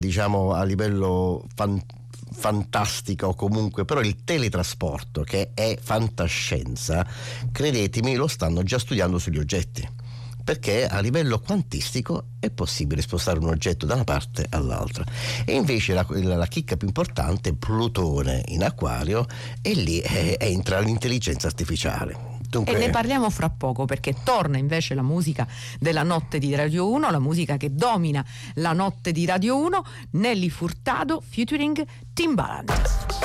diciamo a livello fantastico comunque, però il teletrasporto, che è fantascienza, credetemi, lo stanno già studiando sugli oggetti, perché a livello quantistico è possibile spostare un oggetto da una parte all'altra. E invece la chicca più importante è Plutone in Acquario, e lì entra l'intelligenza artificiale. Dunque, e ne parliamo fra poco, perché torna invece la musica della notte di Radio 1, la musica che domina la notte di Radio 1, Nelly Furtado featuring Timbaland.